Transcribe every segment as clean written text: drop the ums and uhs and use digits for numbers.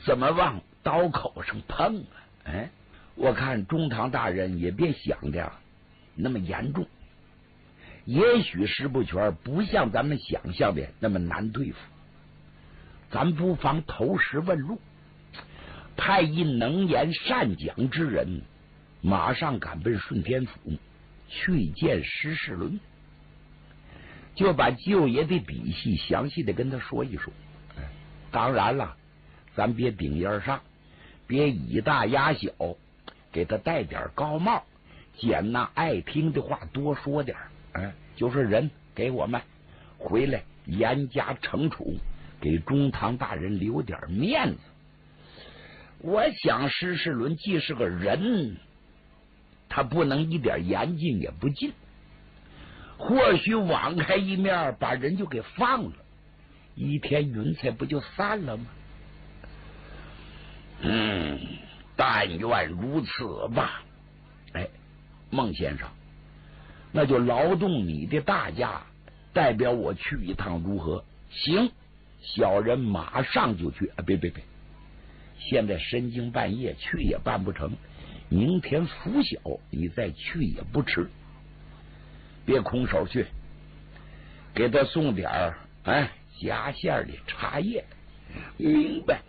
怎么往刀口上碰啊？哎，我看中堂大人也别想的那么严重，也许石不全不像咱们想象的那么难对付，咱不妨投石问路，派一能言善讲之人马上赶奔顺天府去见石世伦，就把舅爷的底细详细的跟他说一说。当然了，咱别顶烟上，别以大压小，给他戴点高帽，捡那爱听的话多说点。就是人给我们回来严加惩处，给中堂大人留点面子。我想石世伦既是个人，他不能一点严禁也不禁，或许网开一面，把人就给放了，一天云彩不就散了吗？但愿如此吧。孟先生，那就劳动你的大驾，代表我去一趟如何？行，小人马上就去。别，现在深更半夜去也办不成，明天拂晓你再去也不迟。别空手去，给他送点夹馅的茶叶。明白。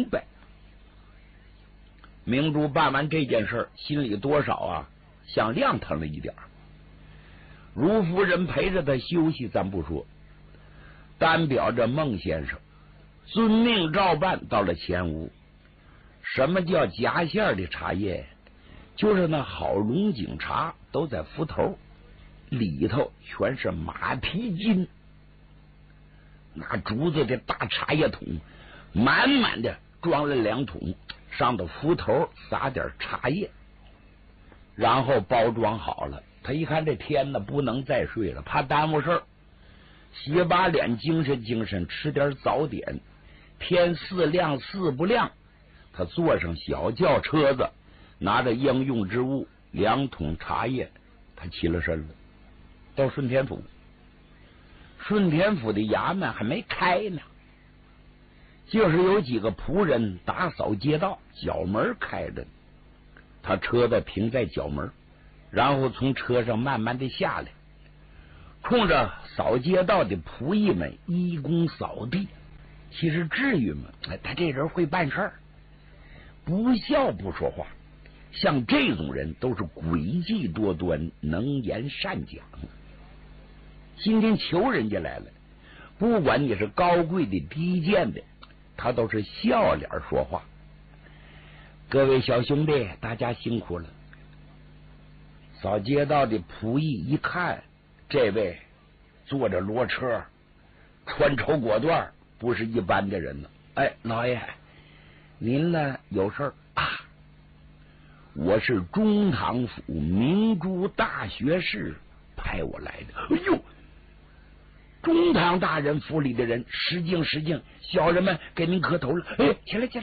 明珠办完这件事，心里多少像亮堂了一点。如夫人陪着他休息咱不说，单表着孟先生遵命照办到了前屋。什么叫夹馅的茶叶？就是那好龙井茶都在浮头，里头全是马蹄筋，拿竹子的大茶叶桶满满的装了2桶，上头浮头撒点茶叶，然后包装好了。他一看这天呢不能再睡了，怕耽误事儿，洗把脸精神，吃点早点。天4亮4不亮，他坐上小轿车子，拿着应用之物2桶茶叶，他起了身了，到顺天府。顺天府的衙门还没开呢，就是有几个仆人打扫街道，角门开着，他车子停在角门，然后从车上慢慢的下来，冲着扫街道的仆役们依躬扫地。其实至于吗？他这人会办事儿，不笑不说话，像这种人都是诡计多端，能言善讲。今天求人家来了，不管你是高贵的低贱的，他都是笑脸说话。各位小兄弟，大家辛苦了。扫街道的仆役一看，这位坐着骡车，穿绸裹缎，不是一般的人呢。老爷，您呢有事儿啊？我是中堂府明珠大学士派我来的。中堂大人府里的人，失敬，小人们给您磕头了。起来。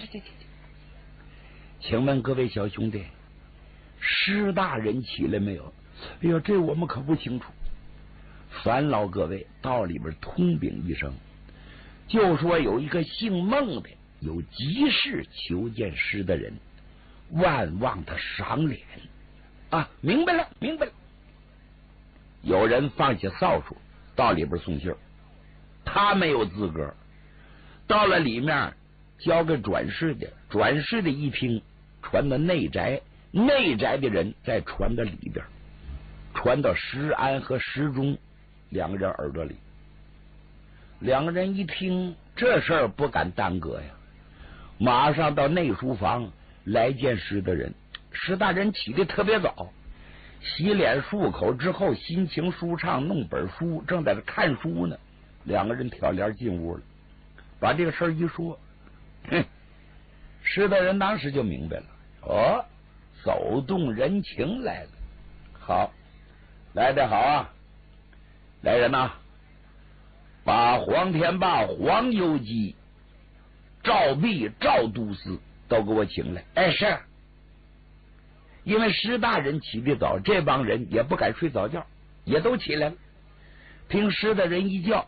请问各位小兄弟，施大人起来没有？这我们可不清楚。烦劳各位到里边通禀一声，就说有一个姓孟的有急事求见施的人，万望他赏脸。明白了。有人放下扫帚到里边送信儿，他没有资格，到了里面交给转世的一听传到内宅的人再传到里边，传到石安和石忠2个人耳朵里。2个人一听这事儿不敢耽搁呀，马上到内书房来见施的人。施大人起得特别早，洗脸漱口之后，心情舒畅，弄本书，正在这看书呢。2个人挑帘进屋了，把这个事儿一说，施大人当时就明白了。走动人情来了，好，来得好啊！来人呐，把黄天霸、黄攸基、赵弼、赵都司都给我请来。是。因为施大人起得早，这帮人也不敢睡早觉，也都起来了。听施大人一叫，